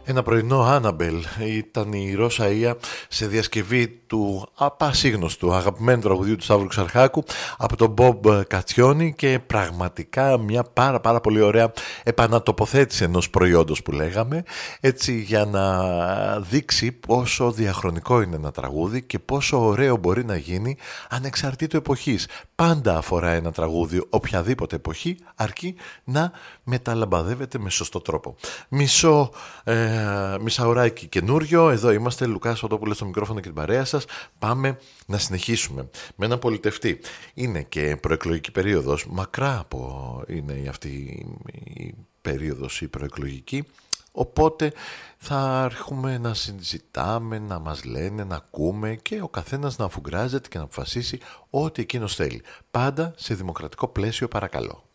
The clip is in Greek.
Ένα πρωινό Άναμπελ ήταν η Ρώσα Ϊ́α σε διασκευή του απασίγνωστου αγαπημένου τραγουδιού του Σταύρου Ξαρχάκου από τον Μπομπ Κατσιόνι και πραγματικά μια πάρα πολύ ωραία επανατοποθέτηση ενός προϊόντος που λέγαμε, έτσι για να δείξει πόσο διαχρονικό είναι ένα τραγούδι και πόσο ωραίο μπορεί να γίνει ανεξαρτήτου εποχής. Πάντα αφορά ένα τραγούδι οποιαδήποτε εποχή, αρκεί να μεταλαμπαδεύεται με σωστό τρόπο. Μισάωράκι καινούριο. Εδώ είμαστε, Λουκάς Οτόπουλος στο μικρόφωνο και την παρέα σας. Πάμε να συνεχίσουμε με έναν πολιτευτή. Είναι και προεκλογική περίοδος, μακρά από είναι αυτή η περίοδος η προεκλογική, οπότε θα αρχούμε να συζητάμε, να μας λένε, να ακούμε και ο καθένας να αφουγκράζεται και να αποφασίσει ό,τι εκείνος θέλει. Πάντα σε δημοκρατικό πλαίσιο, παρακαλώ.